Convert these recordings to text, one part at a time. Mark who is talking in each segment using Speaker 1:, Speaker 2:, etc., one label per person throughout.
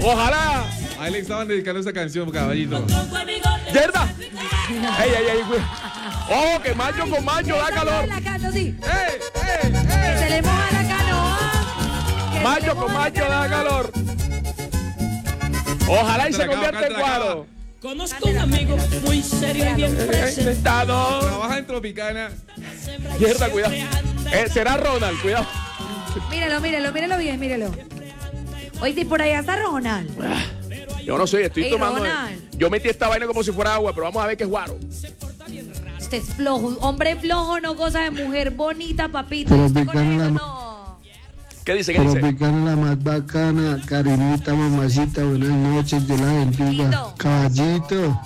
Speaker 1: Ojalá.
Speaker 2: A él le estaban dedicando esa canción, caballito.
Speaker 1: ¡Yerda! ¡Ey, ey, ey! ¡Ojo, que macho con macho da calor!
Speaker 3: La cano, sí.
Speaker 2: ¡Ey!
Speaker 3: Que se le moja la canoa.
Speaker 1: Macho con macho da calor. Ojalá y se convierta en cuadro.
Speaker 4: Conozco un amigo muy serio y bien presentado.
Speaker 2: Trabaja en Tropicana.
Speaker 1: Yerda, cuidado. Será Ronald, cuidado.
Speaker 3: Mírelo bien, mírelo. Oye, por allá está Ronald.
Speaker 1: Yo no sé, estoy
Speaker 3: Ey,
Speaker 1: tomando.
Speaker 3: Ronald.
Speaker 1: Yo metí esta vaina como si fuera agua, pero vamos a ver qué es guaro.
Speaker 3: Este es flojo. Hombre flojo no goza de mujer bonita, papito.
Speaker 5: Pero
Speaker 3: Usted con
Speaker 5: Tropicana
Speaker 3: eso
Speaker 5: la-
Speaker 3: no.
Speaker 1: ¿Qué dice? ¿Qué dice?
Speaker 5: Tropicana la más bacana, Karinita, mamacita, buenas noches, Dios la bendiga.
Speaker 3: Lindo.
Speaker 5: Caballito.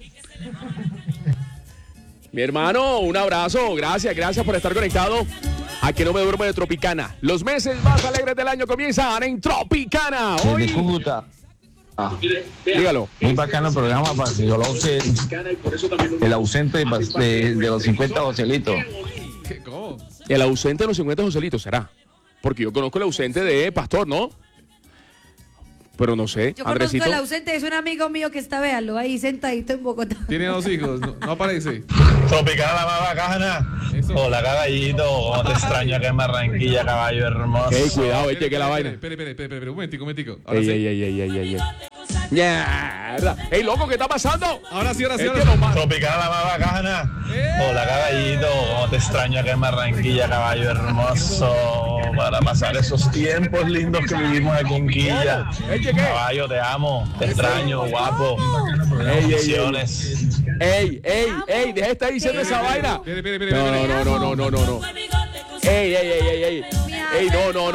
Speaker 1: Mi hermano, un abrazo. Gracias por estar conectado. A que no me duermo de Tropicana. Los meses más alegres del año comienzan en Tropicana.
Speaker 6: Desde
Speaker 1: Hoy,
Speaker 6: Cúcuta.
Speaker 1: dígalo.
Speaker 6: Muy bacano el programa para que yo lo use. El ausente de los 50 Joselitos.
Speaker 2: ¿Cómo?
Speaker 1: El ausente de los 50 Joselitos, ¿será? Porque yo conozco el ausente de Pastor, ¿no? Pero no sé,
Speaker 3: Yo
Speaker 1: Andresito.
Speaker 3: conozco el ausente, es un amigo mío que está, véalo, ahí sentadito en Bogotá.
Speaker 2: Tiene 2 hijos, no aparece.
Speaker 7: Tropicana la más bacana.
Speaker 2: Eso.
Speaker 7: Hola, caballito. ¿Cómo te extraño acá en Barranquilla, caballo hermoso?
Speaker 1: Ey, cuidado, cheque la vaina.
Speaker 2: Espere, un momentico. Ahora
Speaker 1: Ey,
Speaker 2: sí.
Speaker 1: ey. Mierda. Ey, loco, ¿qué está pasando?
Speaker 2: Ahora sí.
Speaker 1: Este lo más-
Speaker 7: Tropicana la más bacana. Hola, caballito. ¿Cómo te extraño acá en Barranquilla, caballo hermoso? Para pasar esos tiempos lindos que vivimos aquí en Quilla.
Speaker 1: Ey, cheque.
Speaker 7: Caballo, te amo. Te extraño, guapo.
Speaker 1: Ey.
Speaker 7: Bendiciones.
Speaker 1: Ey, deja de estar diciendo esa vaina.
Speaker 2: Espere.
Speaker 1: No. Ey. Ey, no.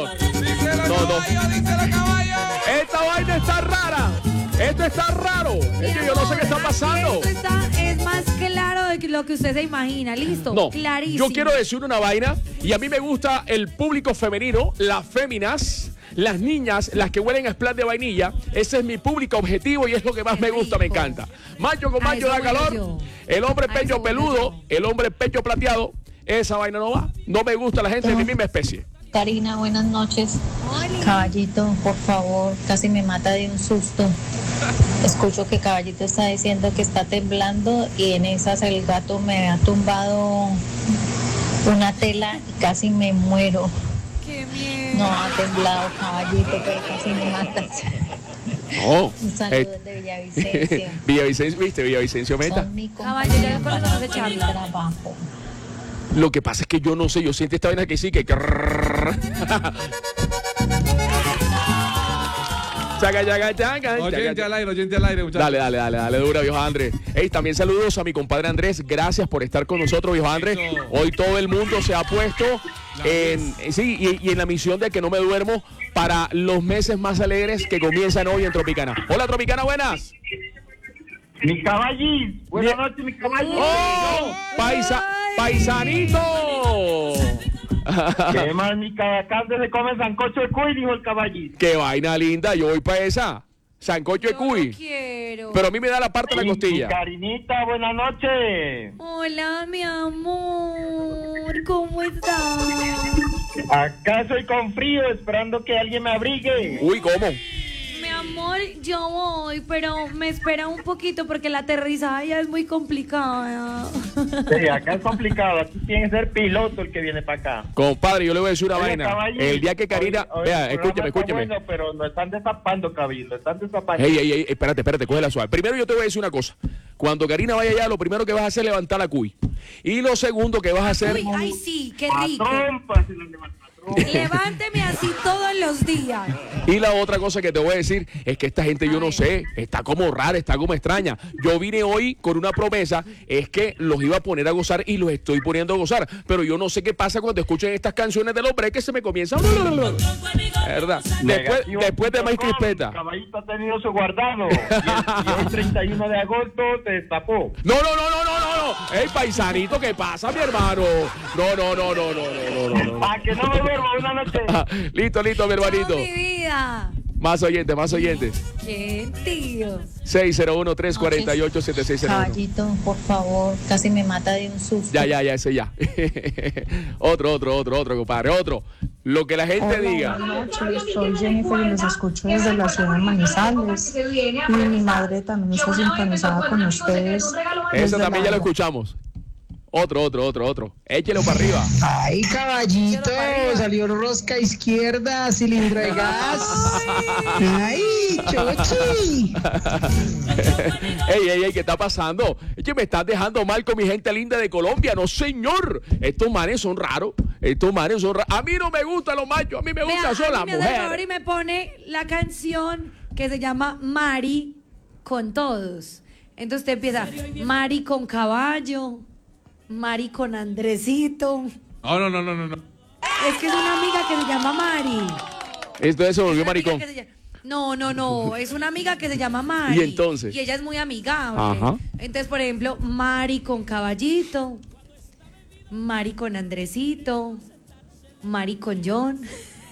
Speaker 1: No. Esta vaina está rara. Esto está raro. Es que yo no sé qué está pasando.
Speaker 3: Esto es más claro de lo que usted se imagina, listo.
Speaker 1: No,
Speaker 3: Clarísimo.
Speaker 1: yo quiero decir una vaina y a mí me gusta el público femenino, las féminas, las niñas, las que huelen a splash de vainilla. Ese es mi público objetivo y es lo que más
Speaker 3: Qué
Speaker 1: me gusta, me
Speaker 3: rico.
Speaker 1: encanta. Macho con
Speaker 3: A
Speaker 1: macho
Speaker 3: eso
Speaker 1: da
Speaker 3: voy
Speaker 1: calor,
Speaker 3: yo.
Speaker 1: el hombre
Speaker 3: A
Speaker 1: pecho
Speaker 3: eso voy
Speaker 1: peludo,
Speaker 3: yo.
Speaker 1: el hombre pecho plateado, esa vaina no va. No me gusta la gente de mi misma especie.
Speaker 8: Karina, buenas noches. Caballito, por favor, casi me mata de un susto. Escucho que Caballito está diciendo que está temblando y en esas el gato me ha tumbado una tela y casi me muero.
Speaker 3: Qué miedo.
Speaker 8: No ha temblado Caballito, pero casi me mata.
Speaker 1: No.
Speaker 8: Un saludo desde Villavicencio.
Speaker 1: Villavicencio, ¿viste? Villavicencio Meta.
Speaker 8: Son mi
Speaker 3: Caballero, ya
Speaker 8: compañía
Speaker 3: con eso no se
Speaker 8: para mi
Speaker 3: charla.
Speaker 8: trabajo.
Speaker 1: Lo que pasa es que yo no sé, yo siento esta vaina que sí, que...
Speaker 2: Oyente al aire, muchachos.
Speaker 1: Dale, dura, viejo Andrés. Ey, también saludos a mi compadre Andrés. Gracias por estar con nosotros, viejo Andrés.
Speaker 2: Eso.
Speaker 1: Hoy todo el mundo se ha puesto y en la misión de que no me duermo para los meses más alegres que comienzan hoy en Tropicana. Hola, Tropicana, buenas.
Speaker 7: Mi caballito. Buenas noches, mi caballito.
Speaker 1: ¡Oh! ¡Paisanito!
Speaker 7: ¿Qué más, mi caballito? Se come sancocho de cuy, dijo el caballito.
Speaker 1: ¡Qué vaina linda! Yo voy para esa. Sancocho de
Speaker 3: Yo
Speaker 1: cuy.
Speaker 3: no quiero.
Speaker 1: Pero a mí me da la parte de la
Speaker 7: Mi
Speaker 1: costilla.
Speaker 7: Karinita, buenas noches.
Speaker 3: Hola, mi amor. ¿Cómo estás?
Speaker 7: Acá soy con frío, esperando que alguien me abrigue.
Speaker 1: Uy, ¿cómo?
Speaker 3: Mi amor, yo voy, pero me espera un poquito porque la aterrizaje ya es muy complicada.
Speaker 7: Sí, acá es complicado. Aquí tiene que ser piloto el que viene para acá.
Speaker 1: Compadre, yo le voy a decir una
Speaker 7: Oye,
Speaker 1: vaina.
Speaker 7: caballito,
Speaker 1: El día que Karina...
Speaker 7: hoy
Speaker 1: Vea,
Speaker 7: el programa
Speaker 1: escúchame.
Speaker 7: está bueno, pero lo están destapando, caballito. Lo están destapando.
Speaker 1: Ey, espérate, coge la suave. Primero yo te voy a decir una cosa. Cuando Karina vaya allá, lo primero que vas a hacer es levantar la cuy. Y lo segundo que vas a hacer...
Speaker 3: Uy, ay, sí, qué rico.
Speaker 7: Trompa, se lo levanta, trompa.
Speaker 3: Levánteme así todos los días.
Speaker 1: Y la otra cosa que te voy a decir es que esta gente, yo no sé, está como rara, está como extraña. Yo vine hoy con una promesa, es que los iba a poner a gozar y los estoy poniendo a gozar. Pero yo no sé qué pasa cuando escuchen estas canciones de los breaks que se me comienzan... ¿Verdad? Después de Maíz Crispeta.
Speaker 7: Caballito ha tenido su guardado. Y el 31 de agosto te destapó.
Speaker 1: No. Ey, paisanito, ¿qué pasa, mi hermano? No.
Speaker 7: Para que no me duermo una noche.
Speaker 1: Listo, mi
Speaker 3: Oh,
Speaker 1: hermanito.
Speaker 3: mi vida.
Speaker 1: Más oyentes.
Speaker 3: Qué tío.
Speaker 1: 601-348-7601.
Speaker 8: Caballito, por favor, casi me mata de un susto.
Speaker 1: Ya, ese ya. Otro, compadre, otro. Lo que la gente diga.
Speaker 8: Buenas noches, soy Jennifer y los escucho desde la ciudad de Manizales. Y mi madre también está sintonizada con ustedes.
Speaker 1: Eso también ya lo escuchamos. Otro. Échelo para arriba.
Speaker 5: Ay, caballito, salió rosca izquierda, cilindro de gas. Ay, chochi.
Speaker 1: Ey, ¿qué está pasando? Es que me estás dejando mal con mi gente linda de Colombia. No, señor. Estos manes son raros. A mí no me gustan los machos, a mí me gusta solo la
Speaker 3: me hace el favor
Speaker 1: mujer.
Speaker 3: y me pone la canción que se llama Mari con todos. Entonces usted empieza, Mari con caballo, Mari con Andresito.
Speaker 2: No.
Speaker 3: Es que es una amiga que se llama Mari.
Speaker 1: Entonces se volvió
Speaker 3: Una amiga
Speaker 1: maricón.
Speaker 3: que se llama- No, es una amiga que se llama Mari.
Speaker 1: ¿Y entonces?
Speaker 3: Y ella es muy amigable.
Speaker 1: Ajá.
Speaker 3: Entonces, por ejemplo, Mari con caballito, Mari con Andresito, Mari con John.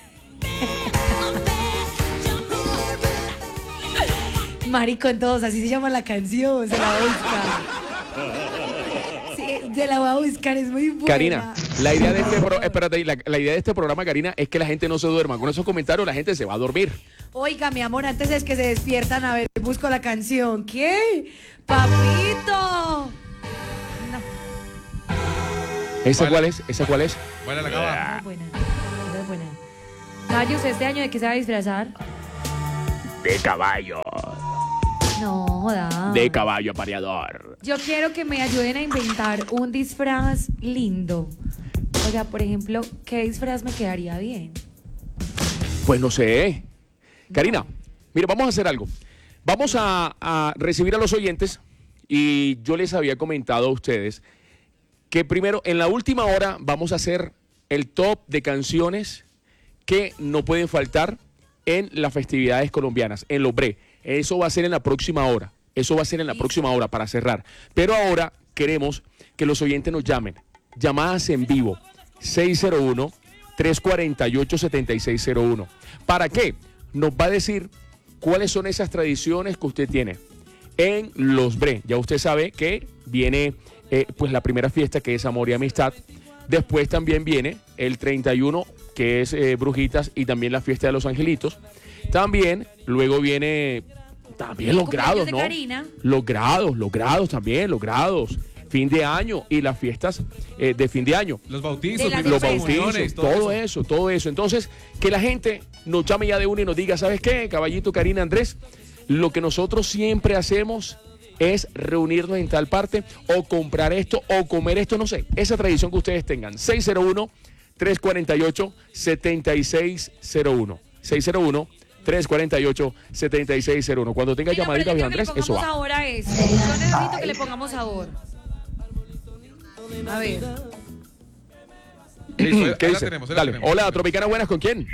Speaker 3: Mari con todos, así se llama la canción, se la voy a buscar. Sí, se la voy a buscar, es muy buena.
Speaker 1: Karina, la idea de la idea de este programa, Karina, es que la gente no se duerma. Con esos comentarios la gente se va a dormir.
Speaker 3: Oiga, mi amor, antes es que se despiertan, a ver, busco la canción. ¿Qué? ¡Papito! No,
Speaker 1: ¿Esa
Speaker 2: ¿Cuál?
Speaker 1: cuál es?
Speaker 2: Buena la cava.
Speaker 3: es buena. Esa es buena. Gallos, ¿este año de qué se va a disfrazar?
Speaker 1: De caballo.
Speaker 3: No, joda.
Speaker 1: De caballo apareador.
Speaker 3: Yo quiero que me ayuden a inventar un disfraz lindo. O sea, por ejemplo, ¿qué disfraz me quedaría bien?
Speaker 1: Pues no sé. Karina, mire, vamos a hacer algo. Vamos a recibir a los oyentes y yo les había comentado a ustedes que primero, en la última hora, vamos a hacer el top de canciones que no pueden faltar en las festividades colombianas, en los BRE. Eso va a ser en la próxima hora. Para cerrar. Pero ahora queremos que los oyentes nos llamen. Llamadas en vivo. 601-348-7601. ¿Para qué? Nos va a decir cuáles son esas tradiciones que usted tiene en los BRE. Ya usted sabe que viene pues la primera fiesta, que es Amor y Amistad. Después también viene el 31, que es Brujitas, y también la fiesta de los Angelitos. También, luego viene también los grados,
Speaker 3: de
Speaker 1: ¿no?
Speaker 3: Karina.
Speaker 1: Los grados también, los grados. Fin de año y las fiestas de fin de año.
Speaker 2: Los bautizos,
Speaker 3: De las
Speaker 1: Los
Speaker 3: fiestas.
Speaker 1: bautizos, todo eso. Entonces, que la gente nos llame ya de una y nos diga, ¿sabes qué, caballito, Karina, Andrés? Lo que nosotros siempre hacemos es reunirnos en tal parte o comprar esto o comer esto, no sé, esa tradición que ustedes tengan. 601-348-7601. 601-348-7601. Cuando tenga
Speaker 3: Venga,
Speaker 1: llamaditas de
Speaker 3: pero yo quiero
Speaker 1: Andrés,
Speaker 3: que le
Speaker 1: eso
Speaker 3: pongamos
Speaker 1: va.
Speaker 3: ahora eso. Yo necesito que le pongamos sabor. A ver.
Speaker 2: Listo,
Speaker 1: ¿Qué
Speaker 2: ahí
Speaker 1: dice?
Speaker 2: la tenemos.
Speaker 1: Dale. Hola, Tropicana Buenas, ¿con quién?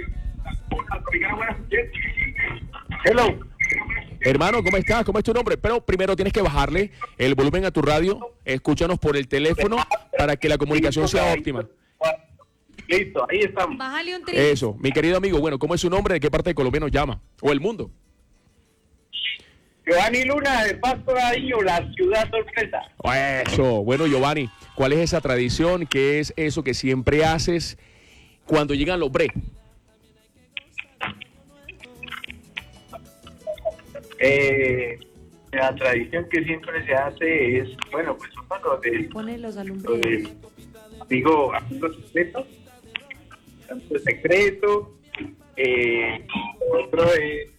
Speaker 7: Hello.
Speaker 1: Hermano, ¿cómo estás? ¿Cómo es tu nombre? Pero primero tienes que bajarle el volumen a tu radio. Escúchanos por el teléfono para que la comunicación sea óptima.
Speaker 7: Listo, ahí estamos.
Speaker 3: Bájale un tri.
Speaker 1: Eso, mi querido amigo, bueno, ¿cómo es su nombre? ¿De qué parte de Colombia nos llama? ¿O el mundo?
Speaker 7: Giovanni Luna, de Pasto Dadillo, la ciudad sorpresa.
Speaker 1: Eso, bueno, Giovanni, ¿cuál es esa tradición? ¿Qué es eso que siempre haces cuando llegan los BRE?
Speaker 7: La tradición que siempre se hace es, bueno, pues son los de,
Speaker 3: Pone los
Speaker 7: lo
Speaker 3: alumbrados.
Speaker 7: de amigos secretos, tanto secreto, otro es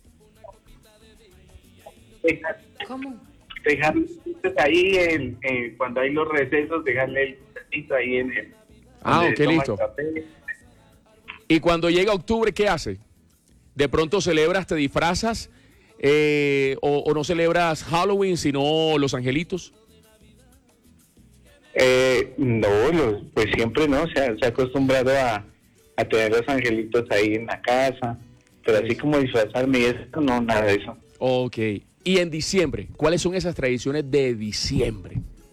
Speaker 3: ¿Cómo?
Speaker 7: dejar ahí cuando hay los recesos, dejarle el cafecito ahí en el
Speaker 1: Ah,
Speaker 7: donde
Speaker 1: ok,
Speaker 7: toma
Speaker 1: listo.
Speaker 7: el café.
Speaker 1: Y cuando llega octubre, ¿qué hace? ¿De pronto celebras, te disfrazas o no celebras Halloween, sino Los Angelitos?
Speaker 7: No, pues siempre no, se ha acostumbrado a tener los angelitos ahí en la casa, pero así como disfrazarme y eso, no, nada de eso.
Speaker 1: Ok. Y en diciembre, ¿cuáles son esas tradiciones de diciembre?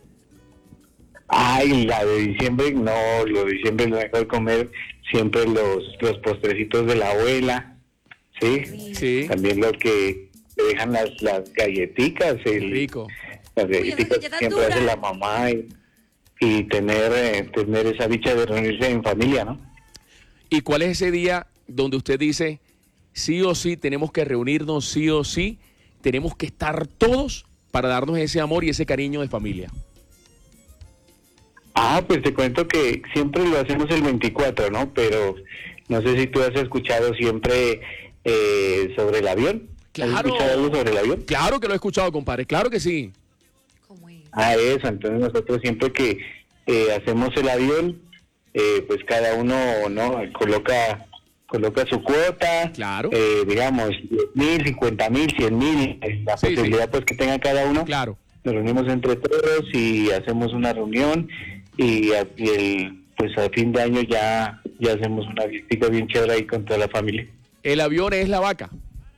Speaker 7: Ay, la de diciembre, no, lo de diciembre es lo mejor comer siempre los postrecitos de la abuela, ¿sí?
Speaker 1: Sí.
Speaker 7: También lo que te dejan las galletitas,
Speaker 1: Rico.
Speaker 7: las
Speaker 3: Uy, esas
Speaker 7: galletitas que
Speaker 3: galletas
Speaker 7: siempre hace
Speaker 3: duras.
Speaker 7: la mamá y tener esa dicha de reunirse en familia, ¿no?
Speaker 1: ¿Y cuál es ese día donde usted dice, sí o sí, tenemos que reunirnos, sí o sí, tenemos que estar todos para darnos ese amor y ese cariño de familia?
Speaker 9: Pues te cuento que siempre lo hacemos el 24, ¿no? Pero no sé si tú has escuchado siempre sobre el avión.
Speaker 1: Claro.
Speaker 9: ¿Has escuchado algo sobre el avión?
Speaker 1: Claro que lo he escuchado, compadre, claro que sí.
Speaker 3: ¿Cómo es?
Speaker 9: Eso, entonces nosotros siempre que hacemos el avión, pues cada uno, ¿no? Coloca su cuota,
Speaker 1: Claro.
Speaker 9: Digamos, 10,000, 50,000, 100,000, la
Speaker 1: Sí,
Speaker 9: posibilidad pues que tenga cada uno.
Speaker 1: Claro.
Speaker 9: Nos reunimos entre todos y hacemos una reunión y pues a fin de año ya hacemos una visita bien chévere ahí con toda la familia.
Speaker 1: El avión es la vaca.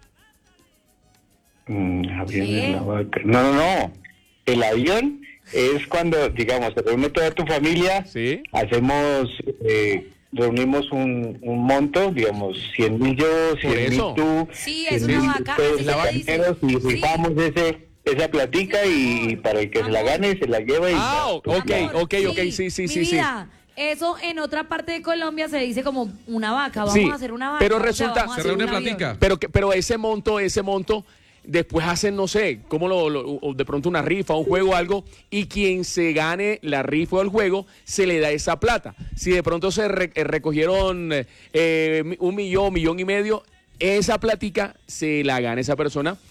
Speaker 9: Avión
Speaker 3: ¿Qué?
Speaker 9: es la vaca. No. El avión es cuando, digamos, se reúne toda tu familia,
Speaker 1: Sí.
Speaker 9: hacemos, reunimos un monto, digamos, 100,000 yo,
Speaker 1: Por
Speaker 9: 100,000
Speaker 1: eso.
Speaker 9: tú,
Speaker 3: Sí, es
Speaker 9: 100,000
Speaker 3: una vaca,
Speaker 9: ustedes,
Speaker 3: así
Speaker 1: la
Speaker 3: se dice.
Speaker 9: compañeros, y
Speaker 3: Sí.
Speaker 9: rifamos esa platica y para el que se la gane, se la lleva y
Speaker 1: Ok,
Speaker 3: Amor,
Speaker 1: ok, sí.
Speaker 3: Mi vida, eso en otra parte de Colombia se dice como una vaca. Vamos
Speaker 1: Sí,
Speaker 3: a hacer una vaca.
Speaker 1: pero
Speaker 3: o sea,
Speaker 1: resulta-
Speaker 3: vamos a
Speaker 2: Se
Speaker 3: hacer
Speaker 2: reúne
Speaker 3: un avión.
Speaker 2: platica.
Speaker 1: Pero ese monto, después hacen, no sé, como o de pronto una rifa, un juego o algo, y quien se gane la rifa o el juego, se le da esa plata. Si de pronto se recogieron 1 millón, 1,5 millones, esa platica se la gana esa persona